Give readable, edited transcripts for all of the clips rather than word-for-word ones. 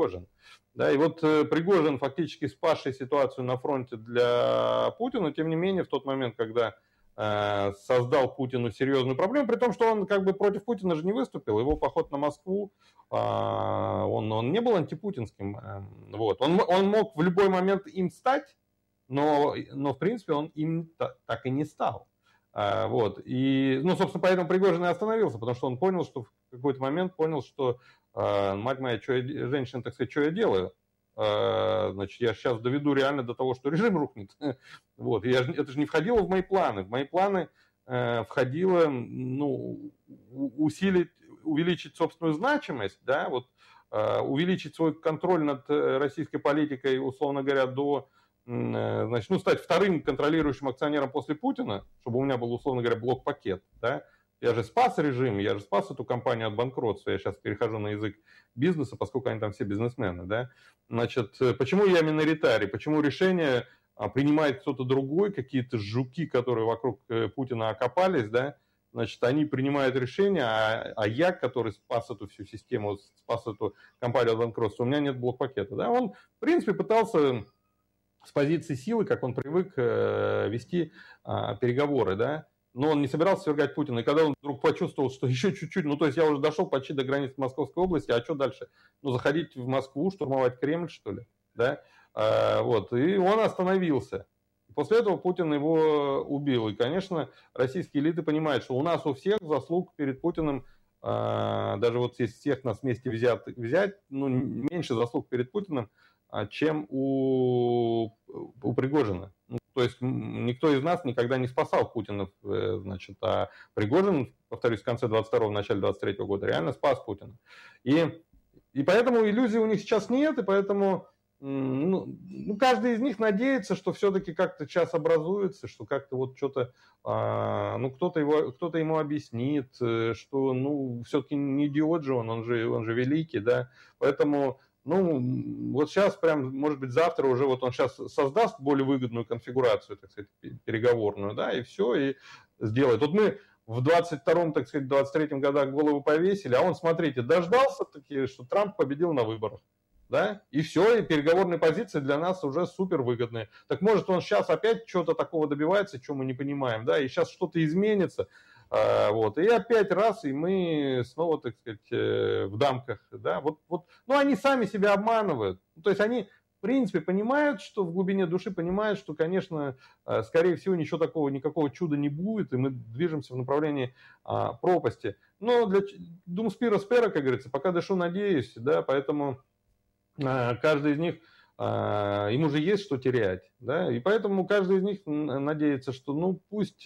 Пригожин. Да, и вот Пригожин, фактически спасший ситуацию на фронте для Путина, тем не менее, в тот момент, когда создал Путину серьезную проблему, при том, что он как бы против Путина же не выступил, его поход на Москву, он не был антипутинским, вот. Он мог в любой момент им стать, но в принципе он им так и не стал. Вот. И, ну, собственно, поэтому Пригожин и остановился, потому что он понял, что в какой-то момент понял, что, мать моя, женщина, так сказать, что я делаю? Значит, я сейчас доведу реально до того, что режим рухнет. Вот. Это же не входило в мои планы. В мои планы входило, ну, увеличить собственную значимость, да, вот, увеличить свой контроль над российской политикой, условно говоря, до, значит, ну, стать вторым контролирующим акционером после Путина, чтобы у меня был, условно говоря, блок-пакет, да. Я же спас режим, я же спас эту компанию от банкротства. Я сейчас перехожу на язык бизнеса, поскольку они там все бизнесмены, да. Значит, почему я миноритарий? Почему решение принимает кто-то другой, какие-то жуки, которые вокруг Путина окопались, да, значит, они принимают решение, а я, который спас эту всю систему, спас эту компанию от банкротства, у меня нет блок-пакета, да. Он, в принципе, пытался с позиции силы, как он привык, вести переговоры, да. Но он не собирался свергать Путина. И когда он вдруг почувствовал, что еще чуть-чуть, ну, то есть я уже дошел почти до границ Московской области, а что дальше? Ну, заходить в Москву, штурмовать Кремль, что ли? Да? Вот. И он остановился. После этого Путин его убил. И, конечно, российские элиты понимают, что у нас у всех заслуг перед Путиным, даже вот если всех нас вместе взять, ну, меньше заслуг перед Путиным, чем у Пригожина. То есть никто из нас никогда не спасал Путина, значит, а Пригожин, повторюсь, в конце 22-го, в начале 23-го года реально спас Путина. И поэтому иллюзий у них сейчас нет, и поэтому ну, каждый из них надеется, что все-таки как-то сейчас образуется, что как-то вот что-то, ну, кто-то ему объяснит, что, ну, все-таки не идиот же он же великий, да, поэтому... Ну, вот сейчас прям, может быть, завтра уже вот он сейчас создаст более выгодную конфигурацию, так сказать, переговорную, да, и все, и сделает. Вот мы в 22-м, так сказать, 23-м годах голову повесили, а он, смотрите, дождался таки, что Трамп победил на выборах, да, и все, и переговорные позиции для нас уже супер выгодные. Так может он сейчас опять чего-то такого добивается, чего мы не понимаем, да, и сейчас что-то изменится. Вот, и опять раз, и мы снова, так сказать, в дамках, да, вот, ну, они сами себя обманывают, то есть они, в принципе, понимают, что в глубине души понимают, что, конечно, скорее всего, ничего такого, никакого чуда не будет, и мы движемся в направлении пропасти, но для Дум спира спера, как говорится, пока дышу, надеюсь, да, поэтому каждый из них, ему же есть что терять, да, и поэтому каждый из них надеется, что, ну, пусть...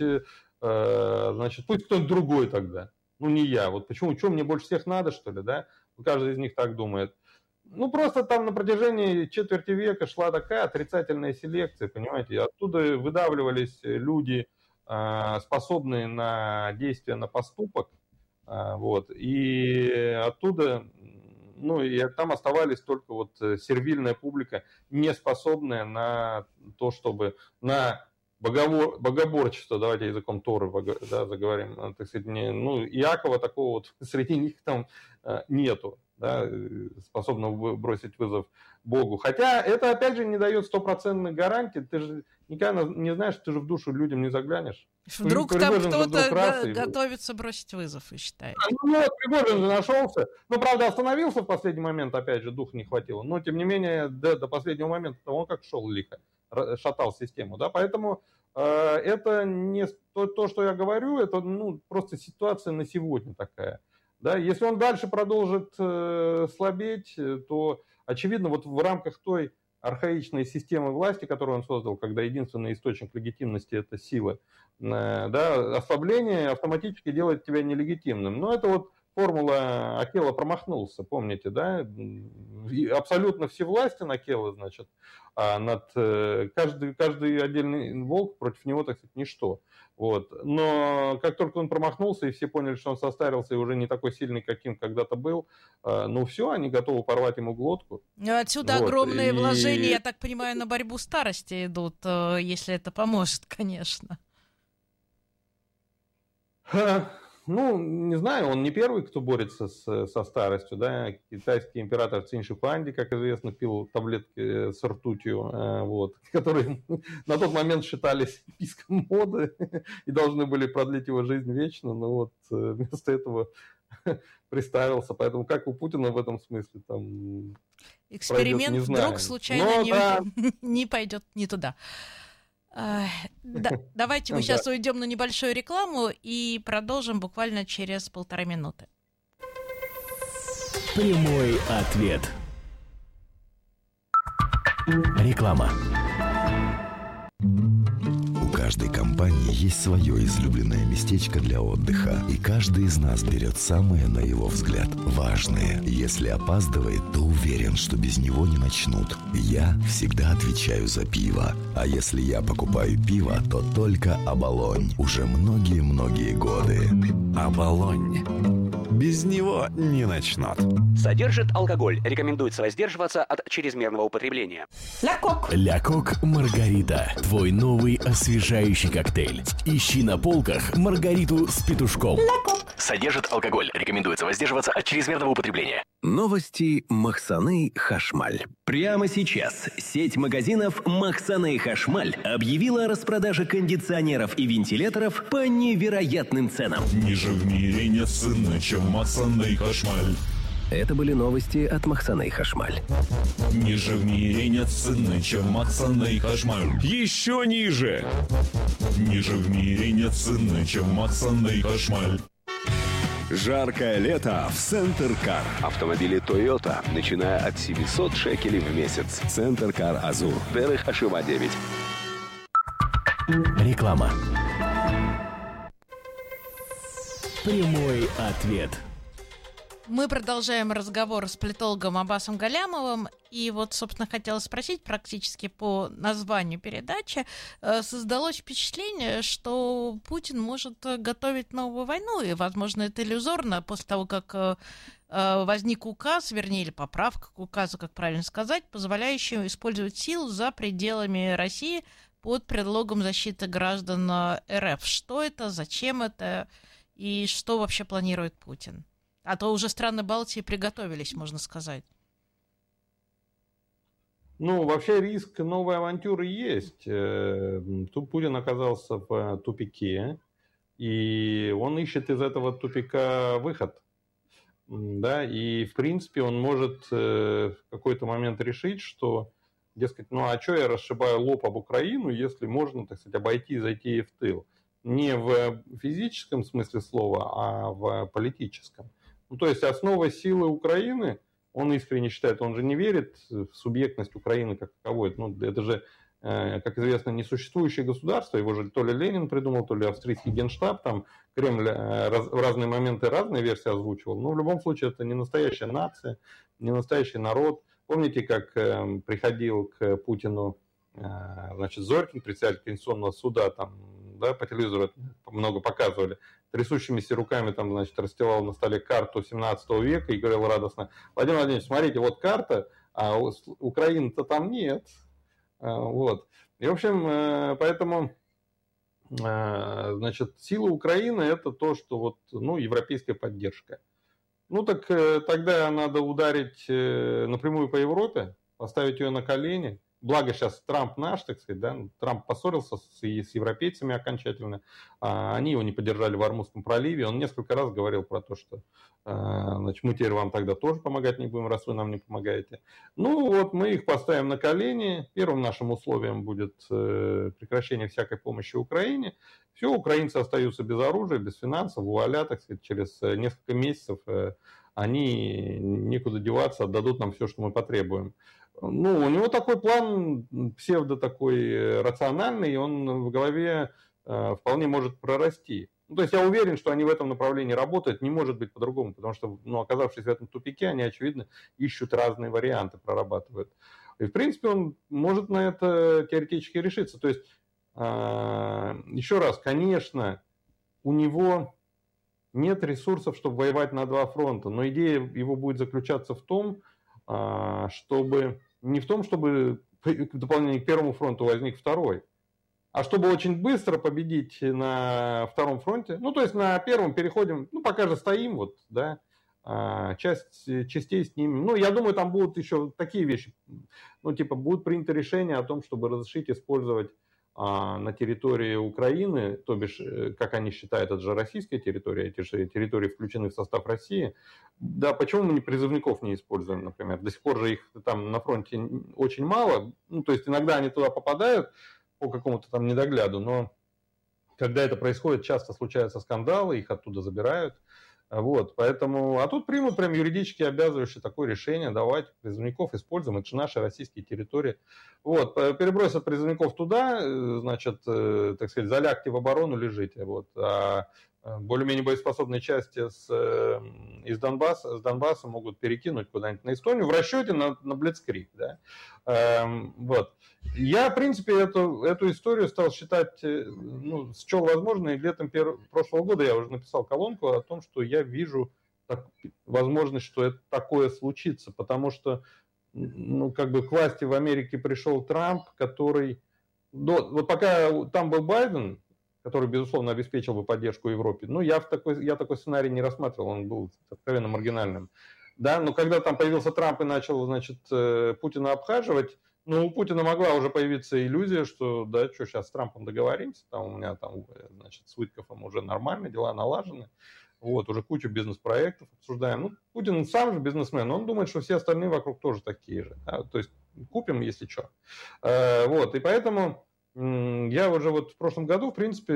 Значит, пусть кто-нибудь другой тогда, ну не я, вот почему, что мне больше всех надо, что ли, да, каждый из них так думает. Ну просто там на протяжении четверти века шла такая отрицательная селекция, понимаете, оттуда выдавливались люди, способные на действие, на поступок, вот, и оттуда, ну и там оставались только вот сервильная публика, не способная на то, чтобы, на богоборчество, давайте языком Торы, да, заговорим, так сказать, ну, Иакова такого вот среди них там нету, да, способного бросить вызов Богу. Хотя это, опять же, не дает стопроцентной гарантии, ты же никогда не знаешь, ты же в душу людям не заглянешь. Вдруг там кто-то готовится бросить вызов и считает. Ну, вот Пригожин же нашелся, ну, правда, остановился в последний момент, опять же, духа не хватило, но, тем не менее, до последнего момента он как шел лихо, шатал систему, да, поэтому это не то, что я говорю, это, ну, просто ситуация на сегодня такая, да, если он дальше продолжит слабеть, то, очевидно, вот в рамках той архаичной системы власти, которую он создал, когда единственный источник легитимности – это сила, да, ослабление автоматически делает тебя нелегитимным, но это вот формула Акела промахнулся, помните, да? Абсолютно всевластен Акела, значит, а над каждый отдельный волк против него, так сказать, ничто. Вот. Но как только он промахнулся, и все поняли, что он состарился и уже не такой сильный, каким когда-то был, ну все, они готовы порвать ему глотку. Отсюда вот. Огромные вложения, я так понимаю, на борьбу старости идут, если это поможет, конечно. Ну, не знаю, он не первый, кто борется со старостью, да. Китайский император Цинь Шихуанди, как известно, пил таблетки с ртутью, вот, которые на тот момент считались писком моды и должны были продлить его жизнь вечно, но вот вместо этого приставился. Поэтому как у Путина в этом смысле там эксперимент пройдет, не знаю. вдруг случайно не пойдет не туда. Давайте мы сейчас уйдем на небольшую рекламу и продолжим буквально через 1,5 минуты. Прямой ответ. Реклама. У каждой компании есть свое излюбленное местечко для отдыха, и каждый из нас берет самое, на его взгляд, важное. Если опаздывает, то уверен, что без него не начнут. Я всегда отвечаю за пиво. А если я покупаю пиво, то только Оболонь. Уже многие-многие годы. Оболонь. Без него не начнут. Содержит алкоголь. Рекомендуется воздерживаться от чрезмерного употребления. Ля Кок Маргарита. Твой новый освежающий коктейль. Ищи на полках Маргариту с петушком. Содержит алкоголь. Рекомендуется воздерживаться от чрезмерного употребления. Новости Махсаны Хашмаль. Прямо сейчас сеть магазинов «Махсаны Хашмаль» объявила о распродаже кондиционеров и вентиляторов по невероятным ценам. Ниже в мире нет цены, чем «Махсаны Хашмаль». Это были новости от Махсаны Хашмаль. Ниже в мире нет цены, чем «Махсаны Хашмаль». Еще ниже! Ниже в мире нет цены, чем «Махсаны Хашмаль». Жаркое лето в Центр Кар. Автомобили Toyota, начиная от 700 шекелей в месяц. Центр Кар Азур. Дерих Ашива 9. Реклама. Прямой ответ. Мы продолжаем разговор с политологом Аббасом Галямовым. И вот, собственно, хотела спросить практически по названию передачи. Создалось впечатление, что Путин может готовить новую войну. И, возможно, это иллюзорно после того, как возник указ, вернее, или поправка к указу, как правильно сказать, позволяющая использовать силу за пределами России под предлогом защиты граждан РФ. Что это, зачем это и что вообще планирует Путин? А то уже страны Балтии приготовились, можно сказать. Ну, вообще риск новой авантюры есть. Тут Путин оказался в тупике, и он ищет из этого тупика выход. Да, и, в принципе, он может в какой-то момент решить, что, дескать, ну а что я расшибаю лоб об Украину, если можно, так сказать, обойти и зайти ей в тыл. Не в физическом смысле слова, а в политическом. Ну, то есть основа силы Украины, он искренне считает, он же не верит в субъектность Украины как таковой. Ну, это же, как известно, несуществующее государство, его же то ли Ленин придумал, то ли австрийский генштаб, там Кремль в разные моменты разные версии озвучивал. Но в любом случае это не настоящая нация, не настоящий народ. Помните, как приходил к Путину, значит, Зорькин, председатель Конституционного суда, там, да, по телевизору много показывали, трясущимися руками там, значит, расстилал на столе карту 17 века и говорил радостно: Владимир Владимирович, смотрите, вот карта, а Украины-то там нет. Вот. И, в общем, поэтому, значит, сила Украины – это то, что вот, ну, европейская поддержка. Ну, так тогда надо ударить напрямую по Европе, поставить ее на колени. Благо сейчас Трамп наш, так сказать, да, Трамп поссорился с европейцами окончательно, они его не поддержали в Ормузском проливе, он несколько раз говорил про то, что, значит, мы теперь вам тогда тоже помогать не будем, раз вы нам не помогаете. Ну вот мы их поставим на колени, первым нашим условием будет прекращение всякой помощи Украине, все, украинцы остаются без оружия, без финансов, вуаля, так сказать, через несколько месяцев они некуда деваться, отдадут нам все, что мы потребуем. Ну, у него такой план псевдо такой рациональный, и он в голове вполне может прорасти. Ну, то есть я уверен, что они в этом направлении работают, не может быть по-другому, потому что, ну, оказавшись в этом тупике, они, очевидно, ищут разные варианты, прорабатывают. И, в принципе, он может на это теоретически решиться. То есть, еще раз, конечно, у него нет ресурсов, чтобы воевать на два фронта, но идея его будет заключаться в том, чтобы не в том, чтобы в дополнение к первому фронту возник второй, А чтобы очень быстро победить на втором фронте, ну, то есть на первом переходим, ну, пока же стоим, вот, да, частей снимем. Ну, я думаю, там будут еще такие вещи, ну, типа, будут приняты решения о том, чтобы разрешить использовать на территории Украины, то бишь, как они считают, это же российская территория, эти же территории включены в состав России. Да, почему мы призывников не используем, например? До сих пор же их там на фронте очень мало, ну, то есть иногда они туда попадают по какому-то там недогляду, но когда это происходит, часто случаются скандалы, их оттуда забирают. Вот, поэтому, а тут примут прям юридически обязывающее такое решение, давайте призывников используем, это же наши российские территории. Вот, перебросят призывников туда, значит, так сказать, залягте в оборону, лежите. Вот, а более-менее боеспособные части с Донбасса могут перекинуть куда-нибудь на Эстонию в расчете на Блицкриг. Да? Вот. Я, в принципе, эту историю стал считать, ну, счел возможно, и летом прошлого года я уже написал колонку о том, что я вижу возможность, что это такое случится, потому что, ну, как бы к власти в Америке пришел Трамп, который, вот пока там был Байден, который, безусловно, обеспечил бы поддержку Европе, ну, я такой сценарий не рассматривал, он был откровенно маргинальным. Да, но когда там появился Трамп и начал, значит, Путина обхаживать, ну, у Путина могла уже появиться иллюзия, что, да, что, сейчас с Трампом договоримся, там у меня там, значит, с Уиткофом уже нормально, дела налажены, вот, уже кучу бизнес-проектов обсуждаем. Ну, Путин сам же бизнесмен, он думает, что все остальные вокруг тоже такие же, да? То есть купим, если что. Вот, и поэтому я уже вот в прошлом году, в принципе,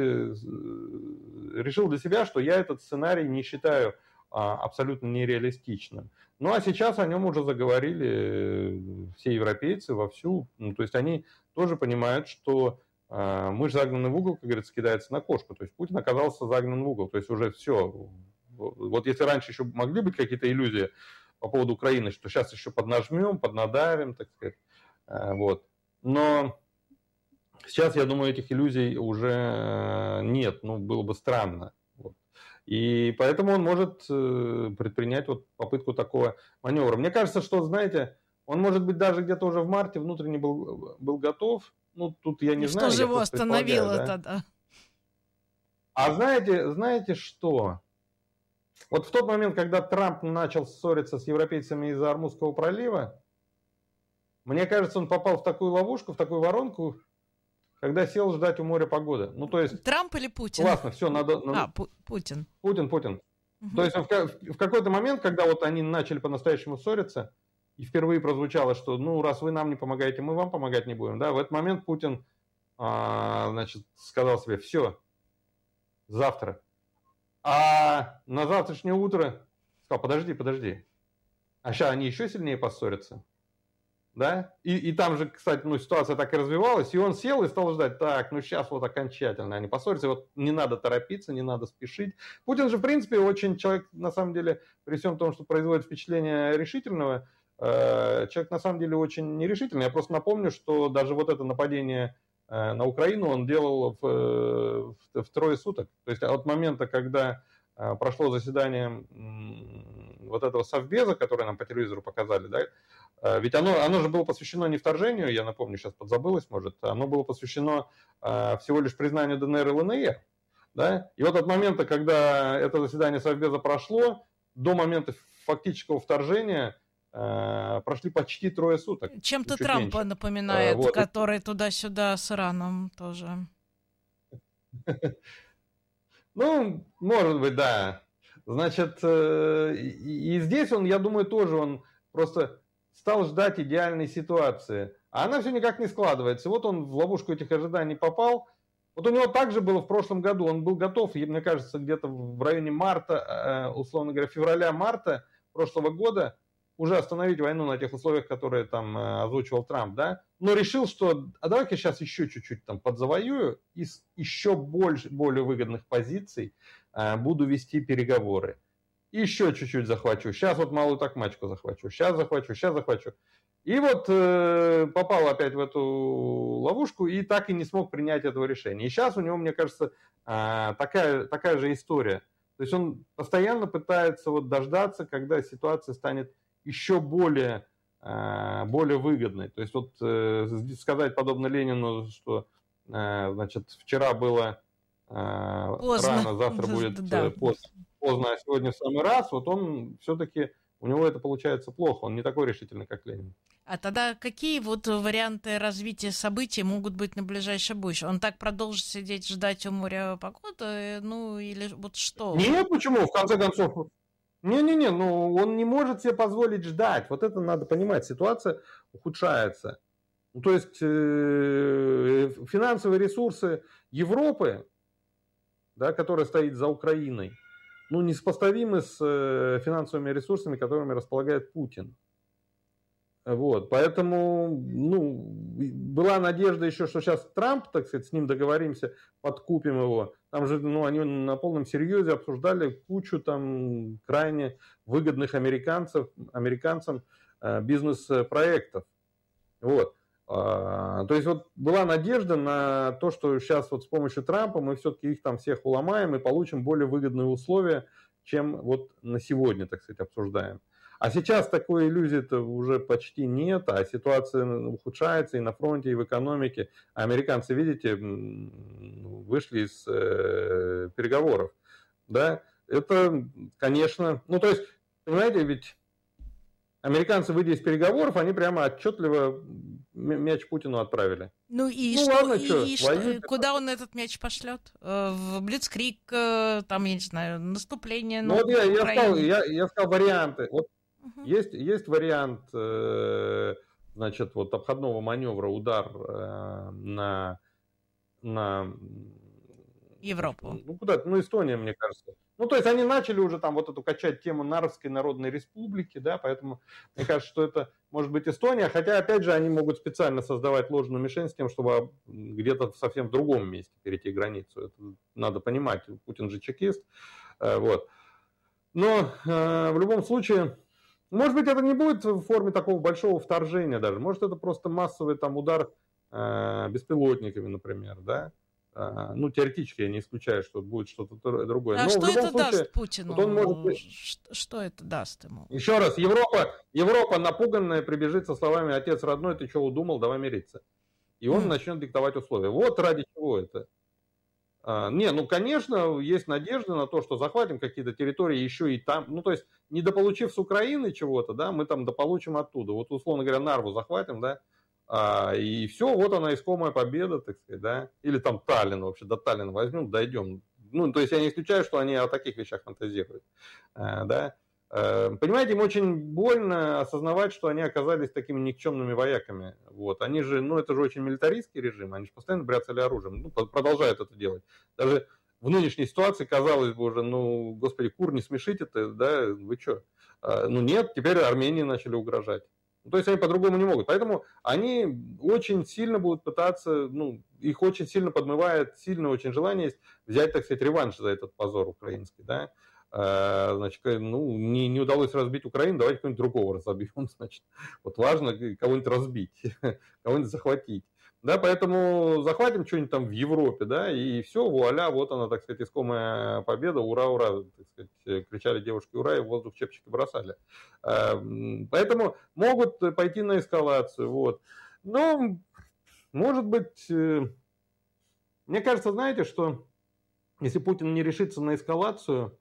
решил для себя, что я этот сценарий не считаю абсолютно нереалистичным. Ну, а сейчас о нем уже заговорили все европейцы вовсю. Ну, то есть они тоже понимают, что мышь загнанный в угол, как говорится, кидается на кошку. То есть Путин оказался загнан в угол. То есть уже все. Вот если раньше еще могли быть какие-то иллюзии по поводу Украины, что сейчас еще поднажмем, поднадавим, так сказать. Вот. Но сейчас, я думаю, этих иллюзий уже нет. Ну, было бы странно. Вот. И поэтому он может предпринять вот попытку такого маневра. Мне кажется, что, знаете, он, может быть, даже где-то уже в марте внутренне был готов. Ну, тут я не знаю. Что же его остановило тогда? А знаете что? Вот в тот момент, когда Трамп начал ссориться с европейцами из-за Ормузского пролива, мне кажется, он попал в такую ловушку, в такую воронку, когда сел ждать у моря погоды. Ну, то есть... Трамп или Путин? Классно, все, надо... Путин. Путин. Угу. То есть в какой-то момент, когда вот они начали по-настоящему ссориться, и впервые прозвучало, что, ну, раз вы нам не помогаете, мы вам помогать не будем, да, в этот момент Путин, значит, сказал себе, все, завтра. А на завтрашнее утро сказал, подожди, а сейчас они еще сильнее поссорятся. Да? И там же, кстати, ну, ситуация так и развивалась, и он сел и стал ждать, так, ну сейчас вот окончательно они поссорятся, вот не надо торопиться, не надо спешить. Путин же, в принципе, очень человек, на самом деле, при всем том, что производит впечатление решительного, человек, на самом деле, очень нерешительный. Я просто напомню, что даже вот это нападение на Украину он делал в трое суток. То есть от момента, когда прошло заседание вот этого совбеза, которое нам по телевизору показали, да, ведь оно же было посвящено не вторжению, я напомню, сейчас подзабылось, может, оно было посвящено всего лишь признанию ДНР и ЛНР. Да? И вот от момента, когда это заседание совбеза прошло, до момента фактического вторжения прошли почти 3 суток. Чем-то Трампа меньше напоминает, вот. Который туда-сюда с Ираном тоже. Ну, может быть, да. Значит, и здесь он, я думаю, тоже он просто стал ждать идеальной ситуации. А она все никак не складывается. Вот он в ловушку этих ожиданий попал. Вот у него также было в прошлом году. Он был готов, мне кажется, где-то в районе марта, условно говоря, февраля-марта прошлого года уже остановить войну на тех условиях, которые там озвучивал Трамп, да? Но решил, что а давай-ка сейчас еще чуть-чуть там подзавоюю и с еще более выгодных позиций буду вести переговоры. И еще чуть-чуть захвачу. Сейчас вот малую такмачку захвачу. Сейчас захвачу. И вот попал опять в эту ловушку и так и не смог принять этого решения. И сейчас у него, мне кажется, такая же история. То есть он постоянно пытается вот дождаться, когда ситуация станет еще более выгодной. То есть вот сказать подобно Ленину, что значит, вчера было рано, завтра будет поздно, а сегодня в самый раз, вот он все-таки, у него это получается плохо, он не такой решительный, как Ленин. А тогда какие вот варианты развития событий могут быть на ближайшее будущее? Он так продолжит сидеть, ждать у моря погоды, ну или вот что? Нет, почему? В конце концов, не-не-не, ну он не может себе позволить ждать. Вот это надо понимать, ситуация ухудшается. Ну, то есть финансовые ресурсы Европы, да, которая стоит за Украиной, ну, несопоставимы с финансовыми ресурсами, которыми располагает Путин. Вот, поэтому, ну, была надежда еще, что сейчас Трамп, так сказать, с ним договоримся, подкупим его. Там же, ну, они на полном серьезе обсуждали кучу там крайне выгодных американцам бизнес-проектов. Вот. То есть вот была надежда на то, что сейчас вот с помощью Трампа мы все-таки их там всех уломаем и получим более выгодные условия, чем вот на сегодня, так сказать, обсуждаем. А сейчас такой иллюзии-то уже почти нет, а ситуация ухудшается и на фронте, и в экономике. А американцы, видите, вышли из переговоров. Да? Это, конечно, ну то есть, понимаете, ведь американцы, выйдя из переговоров, они прямо отчетливо мяч Путину отправили. Ну и ну, что? Ладно, и что? Куда он этот мяч пошлет? В Блицкриг, там, я не знаю, наступление на Украину? Я сказал варианты. Вот есть вариант, значит, вот обходного маневра, удар на Европу. Ну, куда-то, ну, Эстония, мне кажется. Ну, то есть они начали уже там вот эту качать тему Нарвской Народной Республики, да, поэтому мне кажется, что это может быть Эстония, хотя, опять же, они могут специально создавать ложную мишень с тем, чтобы где-то совсем в другом месте перейти границу. Это надо понимать, Путин же чекист, вот. Но в любом случае, может быть, это не будет в форме такого большого вторжения даже, может, это просто массовый там удар беспилотниками, например, да. Ну, теоретически я не исключаю, что будет что-то другое. А но что это случае, даст Путину? Вот он может... Что это даст ему? Еще раз, Европа напуганная прибежит со словами: отец родной, ты что удумал, давай мириться. И он начнет диктовать условия. Вот ради чего это. Не, ну, конечно, есть надежда на то, что захватим какие-то территории еще и там. Ну, то есть, недополучив с Украины чего-то, да, мы там дополучим оттуда. Вот, условно говоря, Нарву захватим, да, и все, вот она, искомая победа, так сказать, да, или там Таллин вообще, до Таллина возьмем, дойдем. Ну, то есть я не исключаю, что они о таких вещах фантазируют, да. Понимаете, им очень больно осознавать, что они оказались такими никчемными вояками. Вот. Они же, ну, это же очень милитаристский режим, они же постоянно бряцали оружием, ну, продолжают это делать. Даже в нынешней ситуации, казалось бы уже, ну, господи, кур, не смешите-то, да, вы что? Ну, нет, теперь Армении начали угрожать. То есть они по-другому не могут. Поэтому они очень сильно будут пытаться, ну, их очень сильно подмывает, сильное очень желание есть взять, так сказать, реванш за этот позор украинский, да. Значит, ну, не удалось разбить Украину, давайте кого-нибудь другого разобьем, значит. Вот важно кого-нибудь разбить, кого-нибудь захватить. Да, поэтому захватим что-нибудь там в Европе, да, и все, вуаля, вот она, так сказать, искомая победа, ура, ура, так сказать, кричали девушки ура и в воздух чепчики бросали. Поэтому могут пойти на эскалацию, вот. Но, может быть, мне кажется, знаете, что если Путин не решится на эскалацию,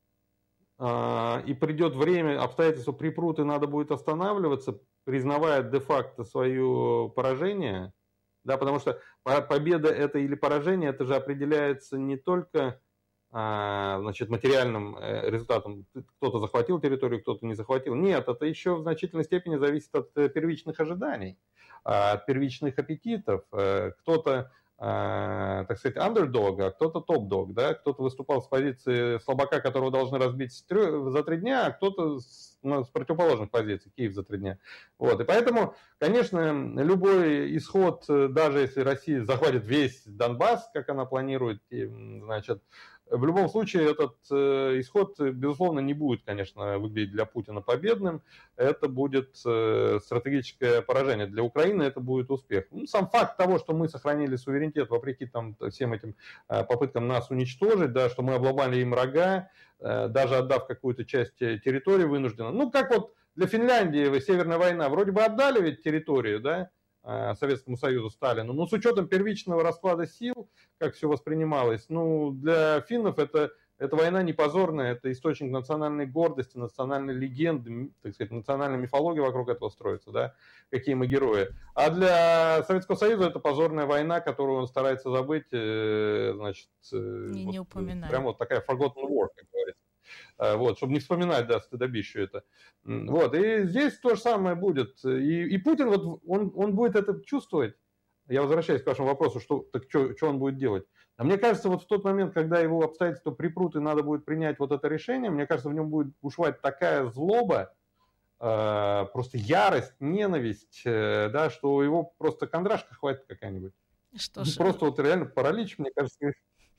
и придет время, обстоятельства припрут, и надо будет останавливаться, признавая де-факто свое поражение, да, потому что победа это или поражение, это же определяется не только, значит, материальным результатом, кто-то захватил территорию, кто-то не захватил. Нет, это еще в значительной степени зависит от первичных ожиданий, от первичных аппетитов. Кто-то, так сказать, андердог, а кто-то топ-дог, да, кто-то выступал с позиции слабака, которого должны разбить за 3 дня, а кто-то с противоположных позиций, Киев за 3 дня. Вот, и поэтому, конечно, любой исход, даже если Россия захватит весь Донбасс, как она планирует, значит, в любом случае этот исход, безусловно, не будет, конечно, выглядеть для Путина победным. Это будет стратегическое поражение. Для Украины это будет успех. Ну, сам факт того, что мы сохранили суверенитет вопреки там, всем этим попыткам нас уничтожить, да, что мы обломали им рога, даже отдав какую-то часть территории вынужденно. Ну, как вот для Финляндии Северная война. Вроде бы отдали ведь территорию, да, Советскому Союзу, Сталину. Но с учетом первичного расклада сил, как все воспринималось, для финнов это война не позорная, это источник национальной гордости, национальной легенды, так сказать, национальной мифологии вокруг этого строится, да, какие мы герои. А для Советского Союза это позорная война, которую он старается забыть, значит, не упоминать. Прям вот такая forgotten war, как говорится. Вот, чтобы не вспоминать, да, стыдобищу это. Вот, и здесь то же самое будет. И Путин, вот, он будет это чувствовать. Я возвращаюсь к вашему вопросу, что он будет делать. А мне кажется, вот в тот момент, когда его обстоятельства припрут, и надо будет принять вот это решение, мне кажется, в нем будет бушевать такая злоба, просто ярость, ненависть, да, что его просто кондрашка хватит какая-нибудь. Что ж. Просто вот реально паралич, мне кажется.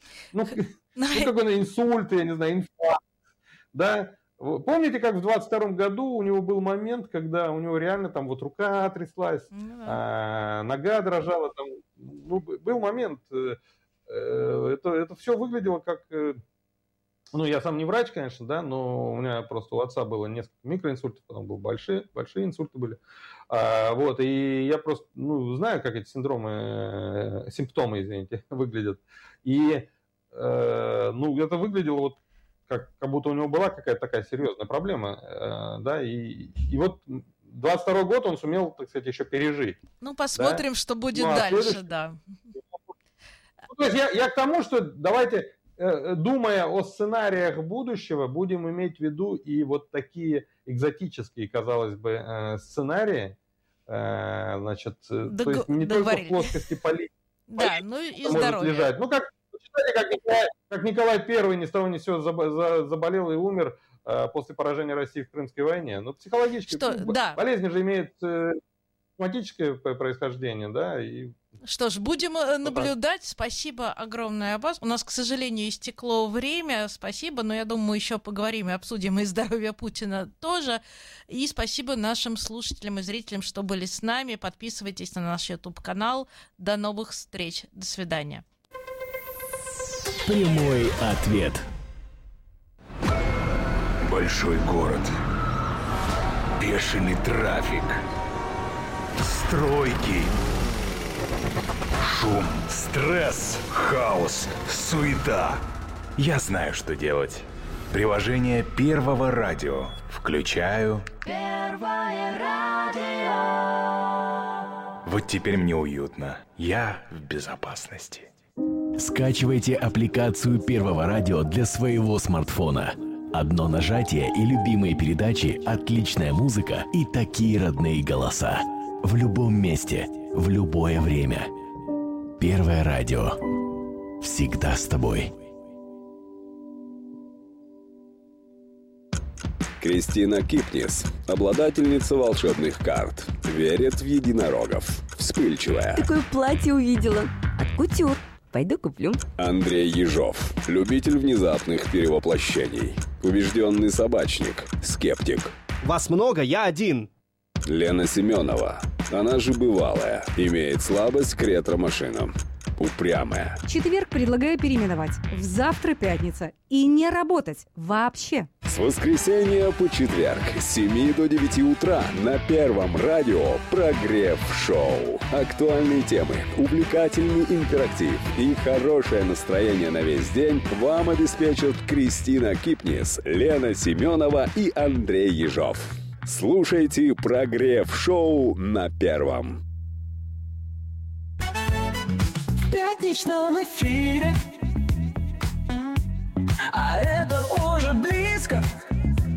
Какой-то инсульт, я не знаю, инфаркт. Да? Помните, как в 22 году у него был момент, когда у него реально там вот рука тряслась, нога дрожала. Там, был момент, это все выглядело как... я сам не врач, конечно, да, но у меня просто у отца было несколько микроинсультов, потом были большие инсульты были. Вот, и я просто знаю, как эти симптомы, извините, выглядят. И это выглядело вот как будто у него была какая-то такая серьезная проблема, да, и вот 22 год он сумел, так сказать, еще пережить. Посмотрим, да? Что будет дальше, да. То есть я к тому, что давайте, думая о сценариях будущего, будем иметь в виду и вот такие экзотические, казалось бы, сценарии, значит, то есть не только в плоскости политики. Да, и здоровье. Лежать. Как Николай I ни с того ни с сего заболел и умер после поражения России в Крымской войне. Но психологически болезнь же имеет соматическое происхождение, да, и... Что ж, будем наблюдать. Спасибо огромное, Аббас. У нас, к сожалению, истекло время. Спасибо, но я думаю, мы еще поговорим и обсудим и здоровье Путина тоже. И спасибо нашим слушателям и зрителям, что были с нами. Подписывайтесь на наш YouTube-канал. До новых встреч. До свидания. Прямой ответ. Большой город. Бешеный трафик. Стройки. Шум, стресс, хаос, суета. Я знаю, что делать. Приложение Первого радио. Включаю. Первое радио. Вот теперь мне уютно. Я в безопасности. Скачивайте аппликацию Первого радио для своего смартфона. Одно нажатие и любимые передачи, отличная музыка и такие родные голоса. В любом месте, в любое время. Первое радио. Всегда с тобой. Кристина Кипнис, обладательница волшебных карт, верит в единорогов, вспыльчивая. Такое платье увидела от Кутюр. Пойду куплю. Андрей Ежов, любитель внезапных перевоплощений, убежденный собачник, скептик. Вас много, я один. Лена Семенова, она же бывалая, имеет слабость к ретро-машинам. Упрямая. Четверг предлагаю переименовать в завтра пятница и не работать вообще. С воскресенья по четверг с 7 до 9 утра на Первом радио «Прогрев-шоу». Актуальные темы, увлекательный интерактив и хорошее настроение на весь день вам обеспечат Кристина Кипнис, Лена Семенова и Андрей Ежов. Слушайте «Прогрев-шоу» на Первом. В пятничном эфире, а это уже близко.